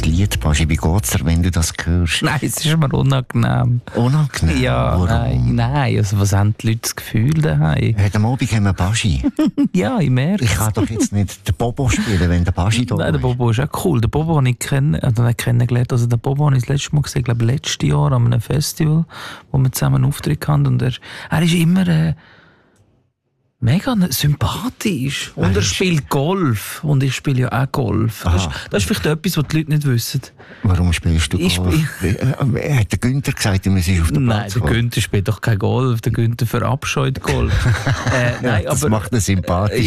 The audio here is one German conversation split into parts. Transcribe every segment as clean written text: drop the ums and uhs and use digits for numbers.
Lied, Baschi. Wie geht's dir, wenn du das hörst? Nein, es ist mir unangenehm. Unangenehm? Ja, warum? nein. Also, was haben die Leute das Gefühl daheim? Heute Abend haben wir Baschi. Ja, ich merke. Ich kann doch jetzt nicht den Bobo spielen, wenn der Baschi da ist. Nein, der Bobo ist auch cool. Der Bobo habe ich kennengelernt. Also, der Bobo habe ich das letzte Mal gesehen, glaube letztes Jahr an einem Festival, wo wir zusammen einen Auftritt hatten. Und er ist immer mega sympathisch. Und er spielt Golf. Und ich spiele ja auch Golf. Das ist vielleicht etwas, was die Leute nicht wissen. Warum spielst du Golf? Hat der Günther gesagt, du musst auf den Platz Nein, der Günther spielt doch kein Golf. Der Günther verabscheut Golf. Nein, das aber, macht ihn sympathisch.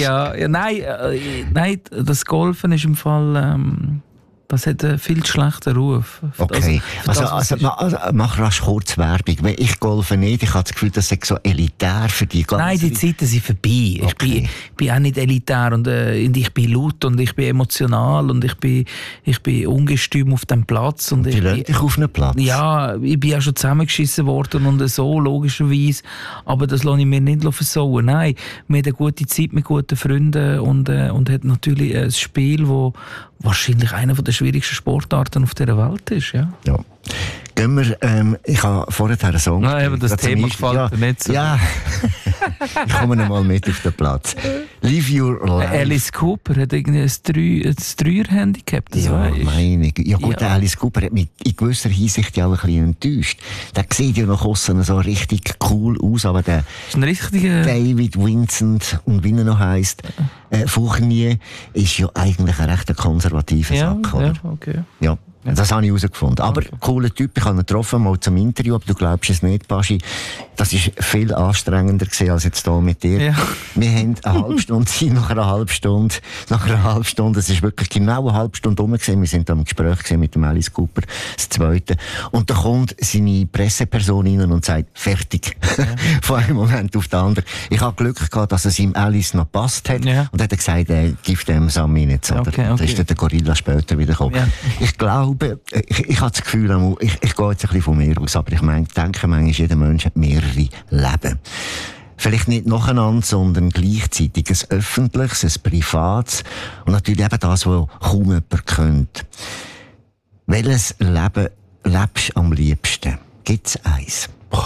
Nein, das Golfen ist im Fall... Das hat einen viel schlechten Ruf. Okay, mach rasch kurz Werbung. Ich golfe nicht, ich habe das Gefühl, das ist so elitär für die ganze... Nein, die Zeiten sind vorbei. Okay. Ich bin auch nicht elitär und ich bin laut und ich bin emotional und ich bin ungestüm auf dem Platz. Und die lassen dich auf einen Platz? Ja, ich bin auch schon zusammengeschissen worden und so, logischerweise. Aber das lasse ich mir nicht versauen. Nein, wir haben eine gute Zeit mit guten Freunden und hat natürlich ein Spiel, das wahrscheinlich einer der schwierigsten Sportarten auf dieser Welt ist. Ja. Gehen wir, ich habe vorher einen Song gespielt. Aber das Thema gefällt mir nicht so. Ja, ich komme noch mal mit auf den Platz. Live Your Life. Alice Cooper hat irgendwie ein Dreier-Handicap, das weißt du. Meine Güte. Ja gut, ja. Alice Cooper hat mich in gewisser Hinsicht ja auch ein bisschen enttäuscht. Der sieht ja nach aussen so richtig cool aus, aber der ist ein richtiger David Vincent und wie er noch heisst, Fournier ist ja eigentlich ein recht konservativer Sack, oder? Ja, okay. Ja. Das habe ich herausgefunden. Aber cooler Typ, ich habe ihn getroffen, mal zum Interview, aber du glaubst es nicht, Baschi. Das war viel anstrengender als jetzt hier mit dir. Ja. Wir haben eine halbe Stunde nach einer halben Stunde, es ist wirklich genau eine halbe Stunde rum gewesen. Wir sind am Gespräch mit dem Alice Cooper, das zweite. Und da kommt seine Presseperson rein und sagt, fertig. Ja. Von einem Moment auf den anderen. Ich habe Glück gehabt, dass es ihm Alice noch gepasst hat. Ja. Und hat gesagt, gib dem Sammy nicht. Okay. Da ist der Gorilla später wieder gekommen. Ja. Ich glaube, ich habe das Gefühl, ich gehe jetzt ein bisschen von mir aus, aber ich denke manchmal, jeder Mensch hat mehrere Leben. Vielleicht nicht nacheinander, sondern gleichzeitig ein öffentliches, ein privates und natürlich eben das, was kaum jemand kennt. Welches Leben lebst du am liebsten? Gibt es eins?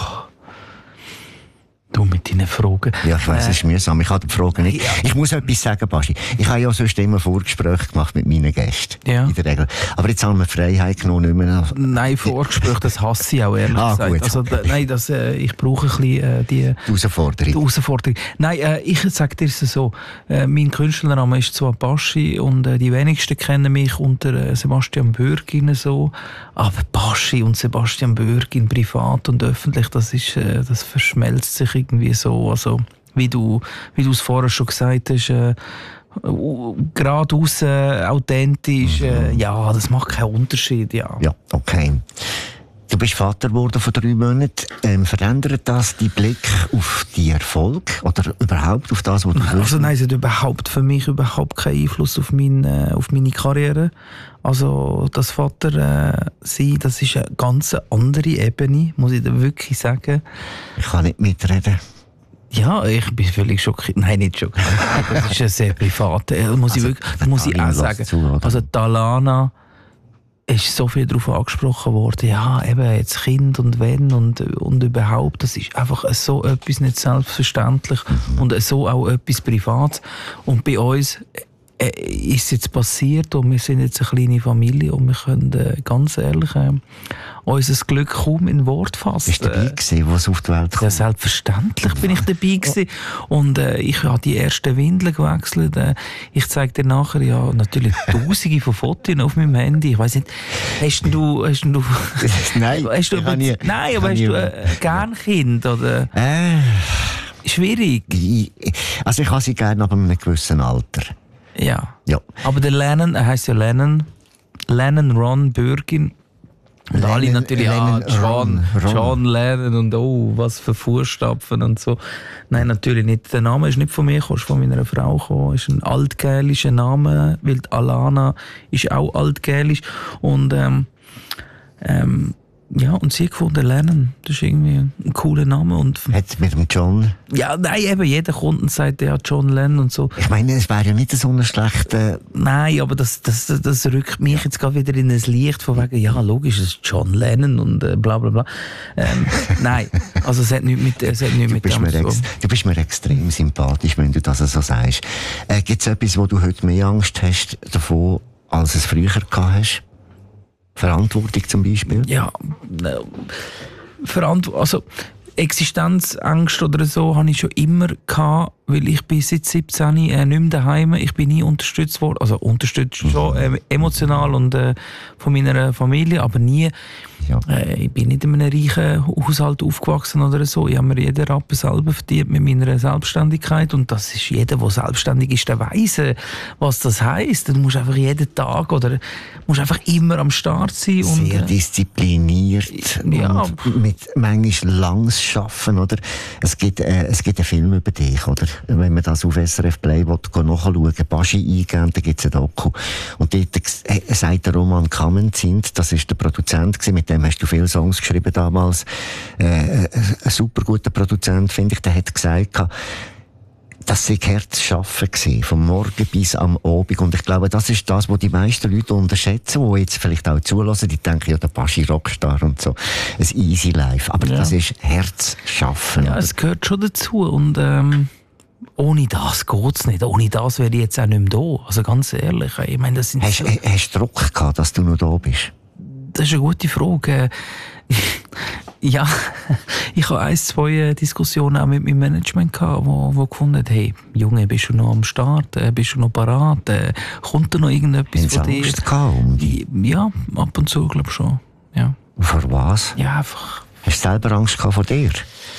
Du mit deinen Fragen. Ja, ich weiss, es ist mühsam. Ich habe die Fragen nicht. Ja. Ich muss etwas sagen, Baschi. Ich habe ja sonst immer Vorgespräche gemacht mit meinen Gästen. Ja. In der Regel. Aber jetzt haben wir Freiheit genommen, nicht mehr. Nein, Vorgespräche, das hasse ich auch, ehrlich gesagt. Gut. Also, nein, ich brauche ein bisschen die Herausforderung. Nein, ich sage dir es so. Mein Künstlername ist zwar Baschi und die wenigsten kennen mich unter Sebastian Bürgin so. Aber Baschi und Sebastian Bürgin privat und öffentlich, das verschmelzt sich irgendwie so, also wie du es vorher schon gesagt hast, geradeaus, authentisch, ja, das macht keinen Unterschied, ja. Ja, okay. Du bist Vater geworden vor 3 Monaten. Verändert das deinen Blick auf die Erfolg oder überhaupt auf das, was du willst? Also nein, es hat für mich überhaupt keinen Einfluss auf meine Karriere. Also das Vater sein, das ist eine ganz andere Ebene, muss ich dir wirklich sagen. Ich kann nicht mitreden. Ja, ich bin völlig schockiert. Nein, nicht schockiert. Das ist ja sehr privat. Muss ich auch sagen. Also Talana ist so viel darauf angesprochen worden, ja, eben jetzt Kind und wenn und überhaupt, das ist einfach so etwas nicht selbstverständlich und so auch etwas Privates. Und bei uns ist jetzt passiert und wir sind jetzt eine kleine Familie und wir können ganz ehrlich unser Glück kaum in Wort fassen. Bist du dabei gewesen, was auf die Welt kam? Ja, selbstverständlich bin ich dabei gewesen. Und ich habe die ersten Windeln gewechselt. Ich zeige dir nachher ja natürlich Tausende von Fotos auf meinem Handy. Ich weiss nicht, hast du Nein, hast du gern Kind oder? Schwierig. Also ich habe sie gerne ab einem gewissen Alter. Ja. Aber der Lennon, er heisst ja Lennon Ron Bürgin. Und alle natürlich, John Lennon und was für Fußstapfen und so. Nein, natürlich nicht. Der Name ist nicht von mir gekommen, ist von meiner Frau gekommen. Ist ein altgälischer Name, weil die Alana ist auch altgälisch. Und Ja, und sie gefunden, Lennon, das ist irgendwie ein cooler Name. Und hat mit dem John? Ja, nein, eben, jeder kommt und sagt, ja, John Lennon und so. Ich meine, es wäre ja nicht so ein schlechter... Nein, aber das rückt mich jetzt gerade wieder in ein Licht von wegen, ja, logisch, es ist John Lennon und bla bla bla. Nein, also es hat nichts mit dem Du bist mir extrem sympathisch, wenn du das so sagst. Gibt es etwas, wo du heute mehr Angst hast davon, als es früher gehabt hast? Verantwortung zum Beispiel? Ja, also Existenzängste oder so habe ich schon immer gehabt, weil ich bin seit 17 nicht mehr daheim. Ich bin nie unterstützt worden, also unterstützt schon emotional und von meiner Familie, aber nie. Ja. Ich bin nicht in einem reichen Haushalt aufgewachsen oder so. Ich habe mir jeden Rappen selber verdient mit meiner Selbstständigkeit und das ist jeder, der selbstständig ist, der weiss, was das heisst. Du musst einfach jeden Tag oder musst einfach immer am Start sein. Sehr diszipliniert ja. Und mit manchmal langes Schaffen, oder? Es gibt einen Film über dich, oder? Wenn man das auf SRF Play nachschauen, Baschi eingeben, dann gibt es ein Doku. Und dort sagt der Roman Kamenzind, das ist der Produzent gewesen, mit dem hast du viele Songs geschrieben damals. Ein super guter Produzent, finde ich, der hat gesagt, das sei Herzschaffen gewesen, vom Morgen bis am Abend. Und ich glaube, das ist das, was die meisten Leute unterschätzen, die jetzt vielleicht auch zulassen. Die denken, ja, der Baschi Rockstar und so. Ein easy life. Aber das ist Herzschaffen. Ja, es gehört schon dazu. Und ohne das geht's nicht. Ohne das wäre ich jetzt auch nicht mehr da. Also ganz ehrlich. Ich meine, das sind hast du Druck gehabt, dass du noch da bist? Das ist eine gute Frage. Ja, ich habe 1-2 Diskussionen auch mit meinem Management gehabt, wo gefunden hat, hey, Junge, bist du noch am Start? Bist du noch parat? Kommt da noch irgendetwas von dir? Angst gehabt um dich? Ja, ab und zu, glaube ich schon. Ja. Vor was? Ja, einfach. Hast du selber Angst gehabt vor dir?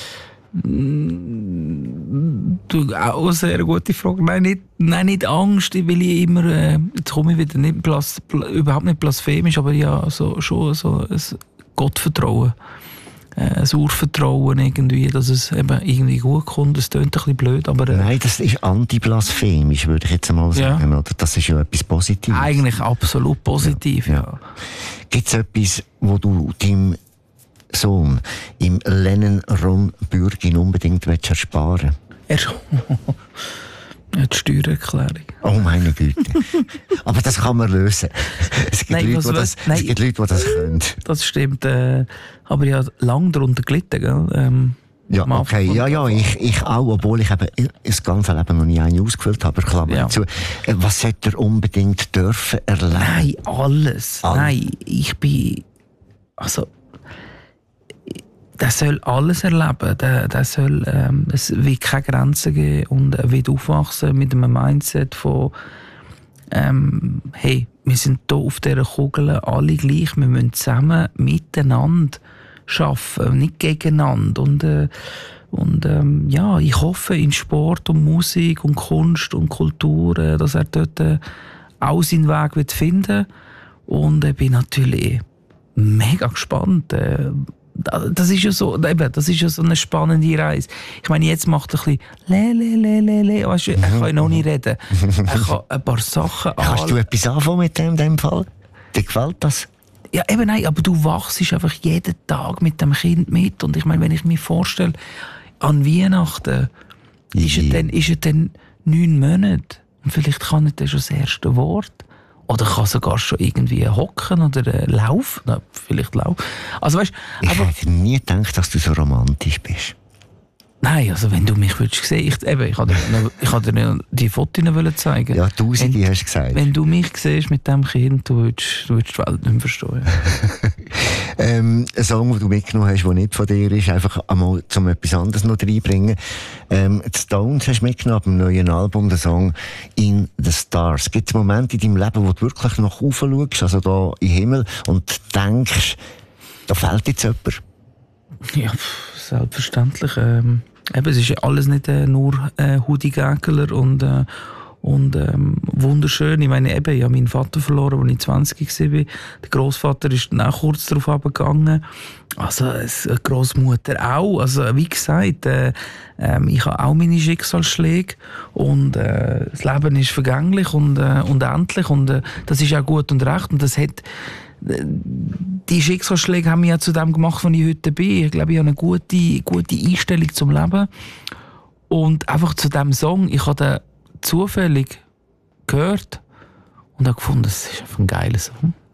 Du, auch eine sehr gute Frage. Nein, nicht Angst, weil ich immer, jetzt komme ich wieder nicht überhaupt nicht blasphemisch, aber ja, schon so ein Gottvertrauen. Ein Urvertrauen irgendwie, dass es eben irgendwie gut kommt. Das klingt ein bisschen blöd, aber... Nein, das ist antiblasphemisch, würde ich jetzt mal sagen. Ja. Oder? Das ist ja etwas Positives. Eigentlich absolut positiv, ja. Gibt es etwas, wo du deinem Sohn im Lennon Ron Bürgin unbedingt ersparen willst? Die Steuererklärung. Oh meine Güte. Aber das kann man lösen. Es gibt Leute, die das können. Das stimmt. Aber ich habe lange darunter gelitten. Gell? Ja, okay. Ja, ich auch, obwohl ich eben das ganze Leben noch nie eine ausgefüllt habe. Klammer dazu. Was sollte er unbedingt dürfen erleben? Nein, alles. Nein, ich bin... Also... Der soll alles erleben. Der soll, es wird keine Grenzen geben und er wird aufwachsen mit einem Mindset von, hey, wir sind hier auf dieser Kugel alle gleich, wir müssen zusammen miteinander arbeiten, nicht gegeneinander. Und ja, ich hoffe in Sport und Musik und Kunst und Kultur, dass er dort auch seinen Weg wird finden. Und ich bin natürlich mega gespannt. Das ist ja so, das ist ja so eine spannende Reise. Ich meine, jetzt macht er ein bisschen weißt du, er kann noch nicht reden. Er kann ein paar Sachen Kannst du etwas anfangen mit dem Fall? Dir gefällt das? Ja, eben nein, aber du wachst einfach jeden Tag mit dem Kind mit. Und ich meine, wenn ich mir vorstelle, an Weihnachten ist er dann 9 Monate. Und vielleicht kann er dann schon das erste Wort. Oder kann sogar schon irgendwie hocken oder laufen. Na, vielleicht laufen. Also, weißt, ich hätte nie gedacht, dass du so romantisch bist. Nein, also wenn du mich würdest sehen, ich wollte dir die Fotos zeigen. Ja, Tausende hast du gesagt. Wenn du mich siehst mit diesem Kind, du würdest die Welt nicht mehr verstehen. Ein Song, den du mitgenommen hast, der nicht von dir ist, einfach einmal zum etwas anderes noch reinbringen. Die Stones hast du mitgenommen, am neuen Album, den Song «In the Stars». Gibt es Momente in deinem Leben, wo du wirklich noch raufschaust, also da im Himmel, und denkst, da fehlt jetzt jemand? Ja, selbstverständlich. Es ist ja alles nicht nur Hudi-Gäckler und wunderschön. Ich meine, ich habe meinen Vater verloren, als ich 20 war. Der Grossvater ist dann auch kurz darauf abgegangen. Also, eine Grossmutter auch. Also, wie gesagt, ich habe auch meine Schicksalsschläge. Und das Leben ist vergänglich und endlich. Und das ist auch gut und recht. Und das hat die Schicksalsschläge haben mich ja zu dem gemacht, wo ich heute bin. Ich glaube, ich habe eine gute Einstellung zum Leben. Und einfach zu diesem Song, ich habe den zufällig gehört und habe gefunden, das ist einfach ein geiler Song.